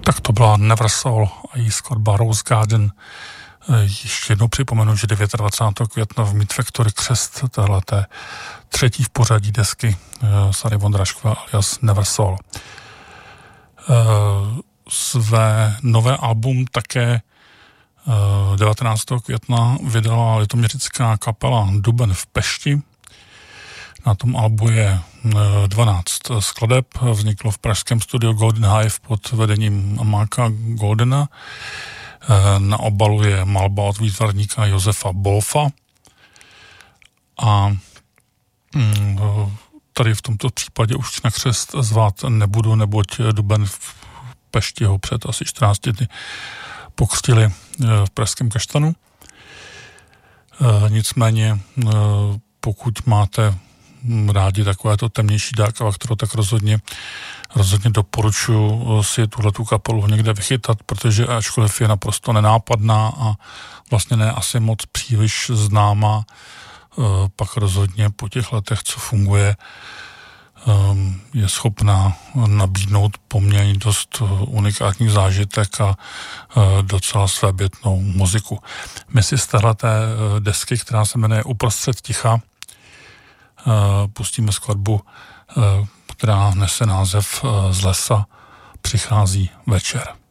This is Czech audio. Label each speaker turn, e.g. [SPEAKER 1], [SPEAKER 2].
[SPEAKER 1] Tak to byla Never Soul a její skladba Rose Garden. Ještě jednou připomenu, že 29. května v Meat Factory křest téhleté třetí v pořadí desky Sary Vondraškové alias Never Soul. Své nové album také 19. května vydala litoměřická kapela Duben v Pešti. Na tom albu je 12 skladeb, vzniklo v pražském studiu Golden Hive pod vedením Marka Goldena. Na obalu je malba od výtvarníka Josefa Bolfa a tady v tomto případě už na křest zvát nebudu, neboť Duben v Pešti ho před asi 14 dny pokřtili v pražském Kaštanu. Nicméně pokud máte rádi takovéto temnější dákava, kterou tak rozhodně doporučuji si tuhletu kapelu někde vychytat, protože ačkoliv je naprosto nenápadná a vlastně ne asi moc příliš známá, pak rozhodně po těch letech, co funguje, je schopná nabídnout poměrně dost unikátní zážitek a docela svébytnou muziku. My si z téhleté desky, která se jmenuje Uprostřed ticha, pustíme skladbu, která nese název Z lesa přichází večer.